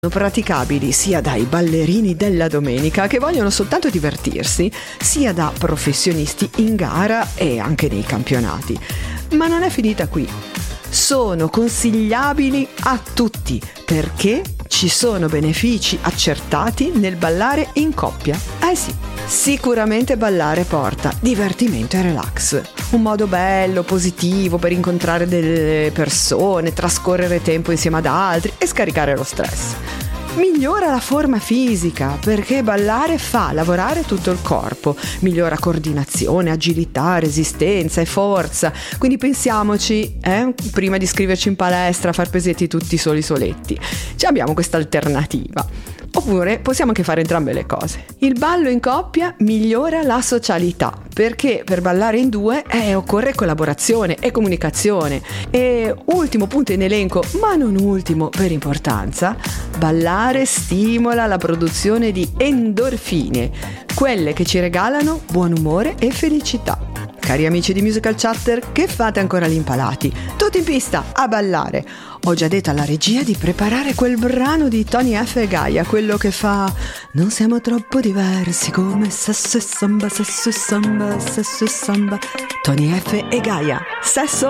praticabili sia dai ballerini della domenica che vogliono soltanto divertirsi, sia da professionisti in gara e anche nei campionati. Ma non è finita qui. Sono consigliabili a tutti perché ci sono benefici accertati nel ballare in coppia. Eh sì, sicuramente ballare porta divertimento e relax. Un modo bello, positivo per incontrare delle persone, trascorrere tempo insieme ad altri e scaricare lo stress. Migliora la forma fisica perché ballare fa lavorare tutto il corpo, migliora coordinazione, agilità, resistenza e forza. Quindi pensiamoci, prima di iscriverci in palestra a far pesetti tutti soletti. Abbiamo questa alternativa. Oppure possiamo anche fare entrambe le cose. Il ballo in coppia migliora la socialità perché per ballare in due occorre collaborazione e comunicazione. E ultimo punto in elenco, ma non ultimo per importanza, ballare stimola la produzione di endorfine, quelle che ci regalano buon umore e felicità. Cari amici di Musical Chatter, che fate ancora lì impalati? Tutti in pista a ballare! Ho già detto alla regia di preparare quel brano di Tony F e Gaia, quello che fa non siamo troppo diversi come sesso e samba, sesso e samba, sesso e samba. Tony F e Gaia, sesso